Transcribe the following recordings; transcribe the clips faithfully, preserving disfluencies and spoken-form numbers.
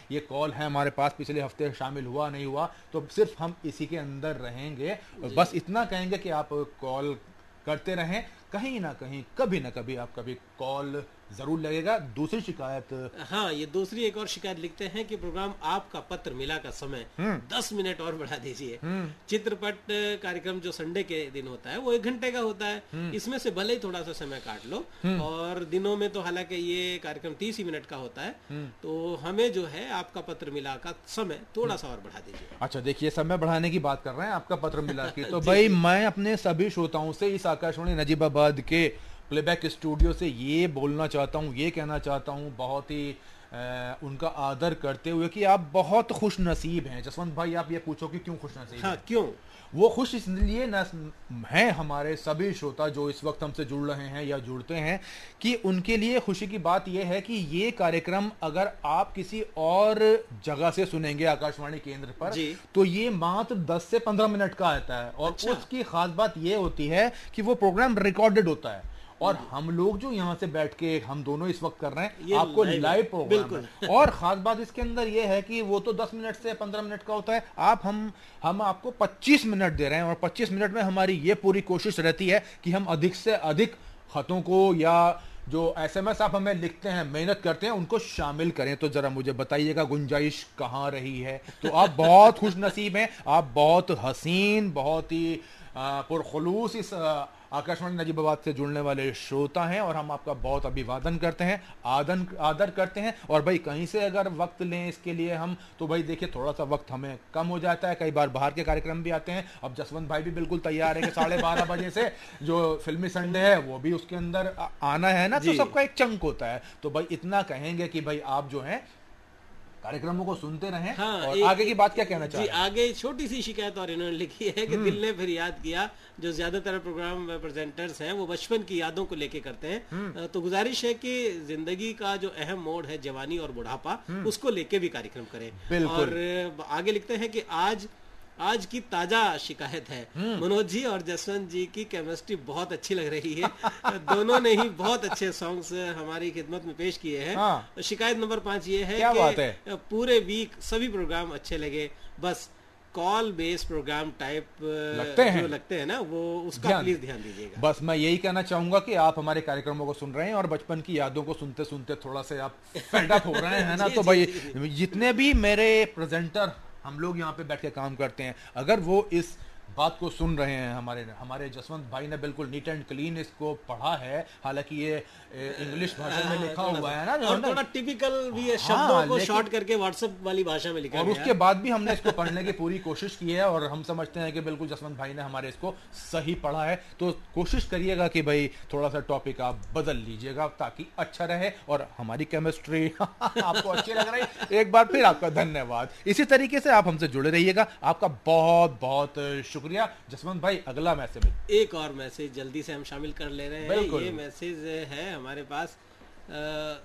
ये कॉल है हमारे पास, पिछले हफ्ते शामिल हुआ नहीं हुआ, तो सिर्फ हम इसी के अंदर रहेंगे। बस इतना कहेंगे कि आप कॉल करते रहें, कहीं ना कहीं कभी ना कभी आप कभी कॉल जरूर लगेगा। दूसरी शिकायत, हाँ, ये दूसरी एक और शिकायत लिखते हैं कि प्रोग्राम आपका पत्र मिला का समय दस मिनट और बढ़ा दीजिए। चित्रपट कार्यक्रम जो संडे के दिन होता है वो एक घंटे का होता है, इसमें से भले ही थोड़ा सा समय काट लो, और दिनों में तो हालांकि ये कार्यक्रम तीस ही मिनट का होता है, तो हमें जो है आपका पत्र मिला का समय थोड़ा सा और बढ़ा दीजिए। अच्छा देखिए, समय बढ़ाने की बात कर रहे हैं, आपका पत्र मिला की, तो भाई मैं अपने सभी श्रोताओं से इस आकाशवाणी नजीबाबाद के प्लेबैक स्टूडियो से ये बोलना चाहता हूँ, ये कहना चाहता हूँ, बहुत ही आ, उनका आदर करते हुए कि आप बहुत खुश नसीब हैं। जसवंत भाई, आप ये पूछो कि क्यों खुश नसीब हाँ, हैं? क्यों वो खुश इसलिए न हैं हमारे सभी श्रोता जो इस वक्त हमसे जुड़ रहे हैं या जुड़ते हैं, कि उनके लिए खुशी की बात यह है कि ये कार्यक्रम अगर आप किसी और जगह से सुनेंगे आकाशवाणी केंद्र पर, तो ये मात्र दस से पंद्रह मिनट का आता है, और अच्छा। उसकी खास बात ये होती है कि वो प्रोग्राम रिकॉर्डेड होता है, और हम लोग जो यहाँ से बैठ के हम दोनों इस वक्त कर रहे हैं आपको लाइव प्रोग्राम है। और खास बात इसके अंदर ये है कि वो तो दस मिनट से पंद्रह मिनट का होता है, आप हम हम आपको पच्चीस मिनट दे रहे हैं, और पच्चीस मिनट में हमारी ये पूरी कोशिश रहती है कि हम अधिक से अधिक खतों को या जो एसएमएस आप हमें लिखते हैं, मेहनत करते हैं, उनको शामिल करें। तो जरा मुझे बताइएगा गुंजाइश कहाँ रही है। तो आप बहुत खुश नसीब हैं, आप बहुत हसीन, बहुत ही पुरखुलूस इस आकाशवाणी नजीबाबाद से जुड़ने वाले श्रोता हैं, और हम आपका बहुत अभिवादन करते हैं, आदन आदर करते हैं। और भाई कहीं से अगर वक्त लें इसके लिए हम, तो भाई देखिए थोड़ा सा वक्त हमें कम हो जाता है, कई बार बाहर के कार्यक्रम भी आते हैं। अब जसवंत भाई भी बिल्कुल तैयार है कि साढ़े बारह बजे से जो फिल्मी संडे है वो भी उसके अंदर आना है ना, तो सबका एक चंक होता है। तो भाई इतना कहेंगे कि भाई आप जो है कार्यक्रमों को सुनते रहें। हाँ, और आगे की बात क्या कहना चाह रहे हैं? आगे छोटी सी शिकायत और इन्होंने लिखी है कि दिल ने फिर याद किया, जो ज्यादातर प्रोग्राम प्रेजेंटर्स हैं वो बचपन की यादों को लेके करते हैं, तो गुजारिश है कि जिंदगी का जो अहम मोड़ है जवानी और बुढ़ापा, उसको लेके भी कार्यक्रम करें। और आगे लिखते हैं कि आज आज की ताजा शिकायत है, मनोज जी और जसवंत जी की केमिस्ट्री बहुत अच्छी लग रही है। दोनों ने ही बहुत अच्छे सॉन्ग्स हमारी खिदमत में पेश किए हैं। हाँ। शिकायत नंबर पांच ये है कि पूरे वीक सभी प्रोग्राम अच्छे लगे, बस कॉल बेस प्रोग्राम टाइप लगते हैं जो लगते हैं ना, वो उसका प्लीज ध्यान दीजिएगा। बस मैं यही कहना चाहूंगा कि आप हमारे कार्यक्रमों को सुन रहे हैं और बचपन की यादों को सुनते सुनते थोड़ा से आप फेड अप हो रहे हैं ना, तो भाई जितने भी मेरे प्रेजेंटर हम लोग यहाँ पे बैठ के काम करते हैं, अगर वो इस बात को सुन रहे हैं, हमारे हमारे जसवंत भाई ने बिल्कुल नीट एंड क्लीन इसको पढ़ा है, हालांकि ये इंग्लिश भाषा में लिखा हुआ है ना, और थोड़ा टिपिकल भी है, शब्दों हाँ, को शॉर्ट करके व्हाट्सएप वाली भाषा में लिखा है, और उसके बाद भी हमने इसको पढ़ने की पूरी कोशिश की है, और हम समझते हैं कि बिल्कुल जसवंत भाई ने हमारे इसको सही पढ़ा है। तो कोशिश करिएगा कि भाई थोड़ा सा टॉपिक आप बदल लीजिएगा ताकि अच्छा रहे, और हमारी केमिस्ट्री आपको अच्छी लग रही है। एक बार फिर आपका धन्यवाद। इसी तरीके से आप हमसे जुड़े रहिएगा। आपका बहुत बहुत शुक्रिया जसवंत भाई। अगला मैसेज, एक और मैसेज जल्दी से हम शामिल कर ले रहे हैं। ये मैसेज है हमारे पास आ,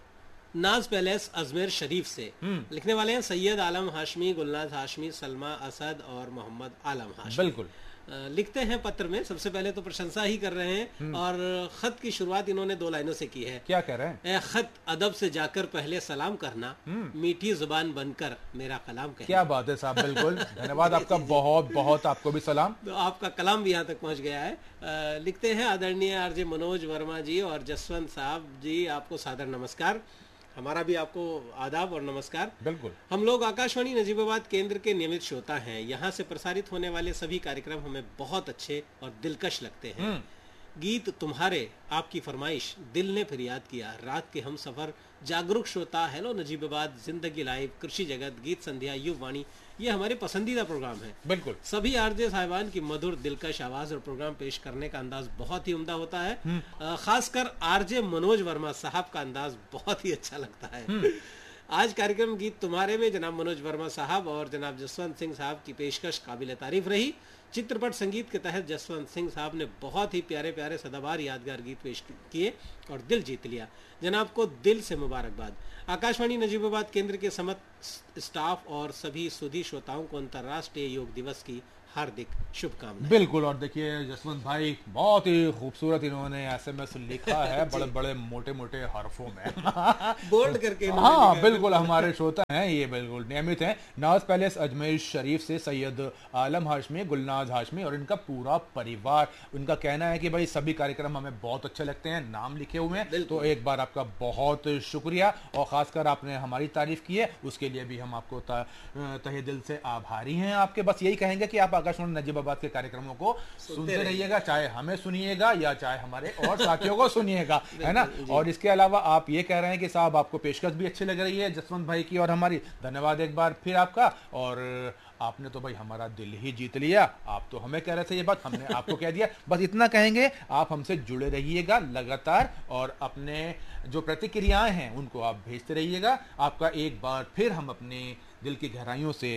नाज पैलेस अजमेर शरीफ से। लिखने वाले हैं सैयद आलम हाशमी, गुलनाज हाशमी, सलमा असद और मोहम्मद आलम हाशमी। बिल्कुल लिखते हैं पत्र में, सबसे पहले तो प्रशंसा ही कर रहे हैं, और खत की शुरुआत इन्होंने दो लाइनों से की है। क्या कह रहे हैं? ए खत अदब से जाकर पहले सलाम करना, मीठी जुबान बनकर मेरा कलाम कहना। क्या बात है साहब, बिल्कुल धन्यवाद आपका, बहुत बहुत आपको भी सलाम। तो आपका कलाम भी यहाँ तक पहुँच गया है। आ, लिखते हैं आदरणीय आरजे मनोज वर्मा जी और जसवंत साहब जी, आपको सादर नमस्कार। हमारा भी आपको आदाब और नमस्कार। बिल्कुल। हम लोग आकाशवाणी नजीबाबाद केंद्र के नियमित श्रोता हैं। यहाँ से प्रसारित होने वाले सभी कार्यक्रम हमें बहुत अच्छे और दिलकश लगते हैं। गीत तुम्हारे, आपकी फरमाइश, दिल ने फिर याद किया, रात के हम सफर, जागरूक श्रोता, हेलो नजीबाबाद, जिंदगी लाइव, कृषि जगत, गीत संध्या, युववाणी, ये हमारे पसंदीदा प्रोग्राम है। बिल्कुल। सभी आरजे साहिबान की मधुर दिलकश आवाज और प्रोग्राम पेश करने का अंदाज बहुत ही उम्दा होता है। खासकर आरजे मनोज वर्मा साहब का अंदाज बहुत ही अच्छा लगता है। आज कार्यक्रम गीत तुम्हारे में जनाब मनोज वर्मा साहब और जनाब जसवंत सिंह साहब की पेशकश काबिल तारीफ रही। चित्रपट संगीत के तहत जसवंत सिंह साहब ने बहुत ही प्यारे प्यारे सदाबहार यादगार गीत पेश किए और दिल जीत लिया। जनाब को दिल से मुबारकबाद। आकाशवाणी नजीबाबाद केंद्र के समस्त स्टाफ और सभी सुधी श्रोताओं को अंतर्राष्ट्रीय योग दिवस की हार्दिक शुभकामनाएं। बिल्कुल। और देखिए जसवंत भाई बहुत ही खूबसूरत इन्होंने एसएमएस लिखा है बड़े बड़े मोटे मोटे हरफों में बोल्ड करके। हाँ बिल्कुल, हमारे श्रोता हैं ये, बिल्कुल नियमित हैं। नाज पैलेस अजमेर शरीफ से सैयद आलम हाशमी, गुलनाज हाशमी और इनका पूरा परिवार। उनका कहना है कि भाई सभी कार्यक्रम हमें बहुत अच्छे लगते हैं, नाम लिखे हुए हैं। तो एक बार आपका बहुत शुक्रिया, और खासकर आपने हमारी तारीफ की है उसके लिए भी हम आपको तहे दिल से आभारी हैं आपके। बस यही कहेंगे कि आप आकाशवाणी नजीबाबाद के कार्यक्रमों को सुनते रहिएगा, चाहे हमें सुनिएगा या चाहे हमारे और साथियों को सुनिएगा, है ना। और इसके अलावा आप ये कह रहे हैं कि साहब आपको पेशकश भी अच्छी लग रही है जसवंत भाई की और हमारी, धन्यवाद एक बार फिर आपका। और आपने तो भाई हमारा दिल ही जीत लिया। आप तो हमें कह रहे थे ये बात, हमने आपको कह दिया। बस इतना कहेंगे, आप हमसे जुड़े रहिएगा लगातार और अपने जो प्रतिक्रियाएं हैं उनको आप भेजते रहिएगा। आपका एक बार फिर हम अपने दिल की गहराइयों से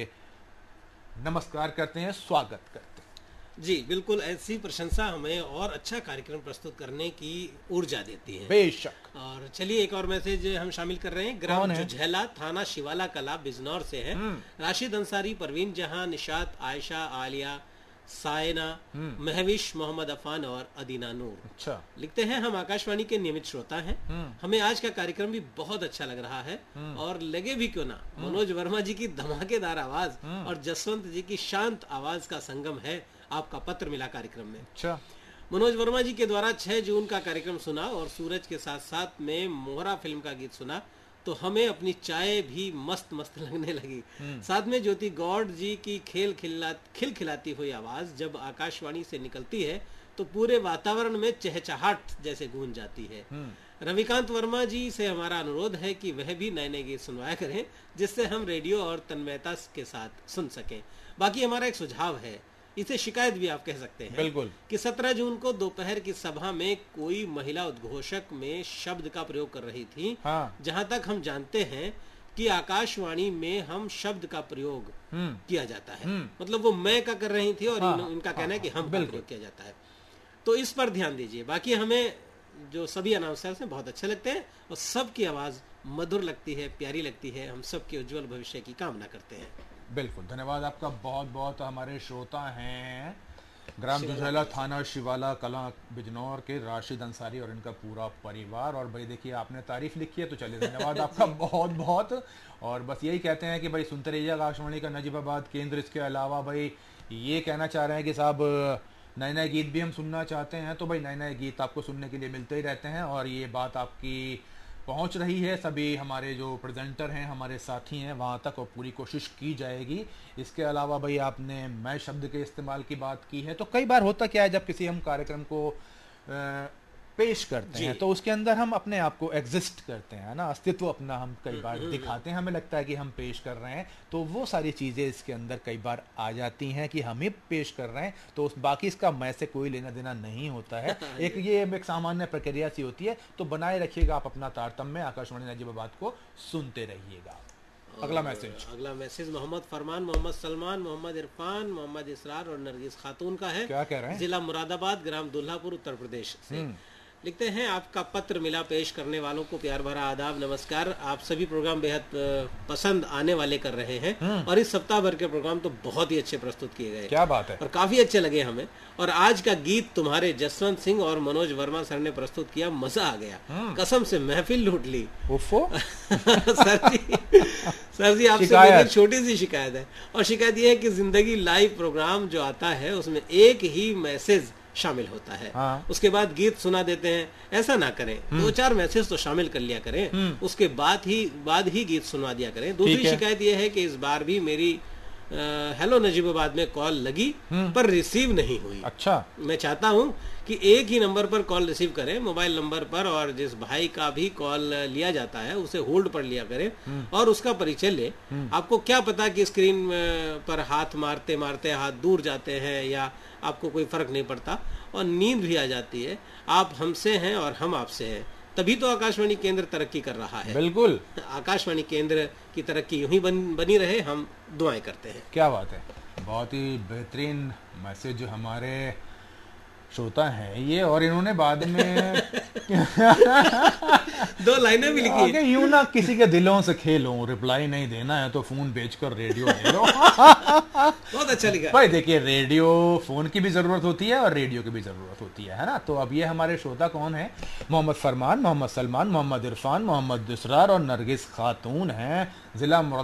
नमस्कार करते हैं, स्वागत करते हैं। जी बिल्कुल, ऐसी प्रशंसा हमें और अच्छा कार्यक्रम प्रस्तुत करने की ऊर्जा देती है। बेशक। और चलिए एक और मैसेज हम शामिल कर रहे हैं। ग्राम जुझैला, थाना शिवाला कला, बिजनौर से है राशिद अंसारी, परवीन जहां, निशात, आयशा, आलिया, सायना, महविश, मोहम्मद अफान और अदीना नूर। अच्छा। लिखते हैं हम आकाशवाणी के नियमित श्रोता हैं, हमें आज का कार्यक्रम भी बहुत अच्छा लग रहा है और लगे भी क्यों ना, मनोज वर्मा जी की धमाकेदार आवाज और जसवंत जी की शांत आवाज का संगम है। आपका पत्र मिला कार्यक्रम में। अच्छा। मनोज वर्मा जी के द्वारा छह जून का कार्यक्रम सुना और सूरज के साथ साथ में मोहरा फिल्म का गीत सुना तो हमें अपनी चाय भी मस्त मस्त लगने लगी। साथ में ज्योति गौड़ जी की खेल खिला खिल खिलाती हुई आवाज जब आकाशवाणी से निकलती है तो पूरे वातावरण में चहचहाट जैसे गूंज जाती है। रविकांत वर्मा जी से हमारा अनुरोध है कि वह भी नए नए गीत सुनवाया करें जिससे हम रेडियो और तन्मयता के साथ सुन सकें। बाकी हमारा एक सुझाव है, इसे शिकायत भी आप कह सकते हैं। बिल्कुल। कि सत्रह जून को दोपहर की सभा में कोई महिला उद्घोषक में शब्द का प्रयोग कर रही थी। हाँ। जहां तक हम जानते हैं कि आकाशवाणी में हम शब्द का प्रयोग किया जाता है, मतलब वो मैं का कर रही थी और हाँ, इन, इनका हाँ, कहना है कि हम का प्रयोग किया जाता है। तो इस पर ध्यान दीजिए। बाकी हमें जो सभी अनाउंसर्स हैं बहुत अच्छे लगते हैं और सबकी आवाज मधुर लगती है, प्यारी लगती है। हम सबके उज्जवल भविष्य की कामना करते हैं। बिल्कुल, धन्यवाद आपका बहुत बहुत। हमारे श्रोता हैं ग्राम जुझैला, थाना शिवाला कला, बिजनौर के राशिद अंसारी और इनका पूरा परिवार। और भाई देखिए आपने तारीफ लिखी है तो चलिए धन्यवाद आपका बहुत बहुत। और बस यही कहते हैं कि भाई सुनते रहिए आकाशवाणी का नजीबाबाद केंद्र। इसके अलावा भाई ये कहना चाह रहे हैं कि साहब नए नए गीत भी हम सुनना चाहते हैं, तो भाई नए नए गीत आपको सुनने के लिए मिलते ही रहते हैं और ये बात आपकी पहुंच रही है सभी हमारे जो प्रेजेंटर हैं, हमारे साथी हैं वहाँ तक, और पूरी कोशिश की जाएगी। इसके अलावा भाई आपने मैं शब्द के इस्तेमाल की बात की है, तो कई बार होता क्या है जब किसी हम कार्यक्रम को आ, पेश करते हैं तो उसके अंदर हम अपने आप को एग्जिस्ट करते हैं ना, अस्तित्व अपना हम कई बार दिखाते हैं, हमें लगता है कि हम पेश कर रहे हैं, तो वो सारी चीज़ें इसके अंदर कई बार आ जाती हैं कि हम ही पेश कर रहे हैं, तो उस बाकी इसका मैं से कोई लेना देना नहीं होता है। एक ये एक सामान्य प्रक्रिया सी होती है, तो बनाए रखिएगा आप अपना तारतम्य, आकाशवाणी नजीबाबाद को सुनते रहिएगा। अगला मैसेज अगला मैसेज मोहम्मद फरमान, मोहम्मद सलमान, मोहम्मद इरफान, मोहम्मद इसरार और नरगिस खातून का है। क्या कह रहे हैं? जिला मुरादाबाद, ग्राम दुल्हापुर, उत्तर प्रदेश से लिखते हैं, आपका पत्र मिला, पेश करने वालों को प्यार भरा आदाब, नमस्कार। आप सभी प्रोग्राम बेहद पसंद आने वाले कर रहे हैं और इस सप्ताह भर के प्रोग्राम तो बहुत ही अच्छे प्रस्तुत किए गए। क्या बात है। और काफी अच्छे लगे हमें। और आज का गीत तुम्हारे जसवंत सिंह और मनोज वर्मा सर ने प्रस्तुत किया, मजा आ गया, कसम से महफिल लूट ली। सर जी सर जी आपसे छोटी सी शिकायत है, और शिकायत यह है कि जिंदगी लाइव प्रोग्राम जो आता है उसमें एक ही मैसेज शामिल होता है। हाँ। उसके बाद गीत सुना देते हैं, ऐसा ना करें, दो चार मैसेज तो शामिल कर लिया करें, उसके बाद ही बाद ही गीत सुनवा दिया करें। दूसरी शिकायत यह है कि इस बार भी मेरी आ, हेलो नजीबाबाद में कॉल लगी पर रिसीव नहीं हुई। अच्छा। मैं चाहता हूं कि एक ही नंबर पर कॉल रिसीव करें, मोबाइल नंबर पर, और जिस भाई का भी कॉल लिया जाता है उसे होल्ड पर लिया करें और उसका परिचय ले। आपको क्या पता कि स्क्रीन पर हाथ मारते मारते हाथ दूर जाते हैं या आपको कोई फर्क नहीं पड़ता और नींद भी आ जाती है। आप हमसे हैं और हम आपसे हैं, तभी तो आकाशवाणी केंद्र तरक्की कर रहा है। बिल्कुल, आकाशवाणी केंद्र की तरक्की यूं ही बन, बनी रहे, हम दुआएं करते हैं। क्या बात है, बहुत ही बेहतरीन मैसेज हमारे श्रोता हैं ये, और इन्होंने बाद में दो लाइनें भी लिखी आगे यूं ना किसी के दिलों से खेलो, रिप्लाई नहीं देना है तो फोन बेचकर रेडियो ले लो। बहुत अच्छा लिखा। भाई देखिए, रेडियो फोन की भी जरूरत होती है और रेडियो की भी जरूरत होती है, है ना। तो अब ये हमारे श्रोता कौन है? मोहम्मद फरमान, मोहम्मद सलमान, मोहम्मद इरफान, मोहम्मद इसरार और नरगिस खातून हैं, जिला